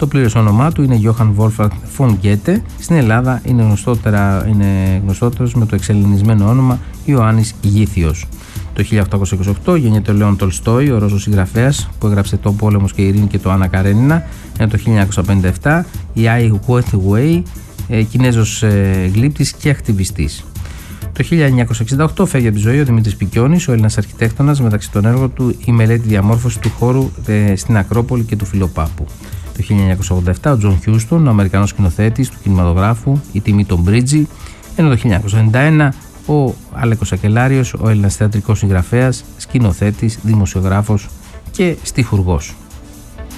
Το πλήρες όνομά του είναι Johann Wolfgang von Goethe. Στην Ελλάδα είναι γνωστότερος με το εξελληνισμένο όνομα Ιωάννης Γήθιος. Το 1828 γεννιέται ο Λέων Τολστόι, ο Ρώσος συγγραφέας που έγραψε «Το πόλεμος και η ειρήνη» και «Το Άννα Καρένινα». Ενώ το 1957 η Ai Weiwei, Κινέζος γλύπτης και ακτιβιστής. Το 1968 φεύγει από τη ζωή ο Δημήτρης Πικιώνης, ο Έλληνας αρχιτέκτονας, μεταξύ των έργων του η μελέτη διαμόρφωσης του χώρου στην Ακρόπολη και του Φιλοπάπου. Το 1987 ο Τζον Χιούστον, ο Αμερικανός σκηνοθέτης του κινηματογράφου, η τιμή των Μπρίτζι. Ενώ το 1991 ο Άλεκος Ακελάριος, ο Έλληνας θεατρικός συγγραφέας, σκηνοθέτης, δημοσιογράφος και στιχουργός.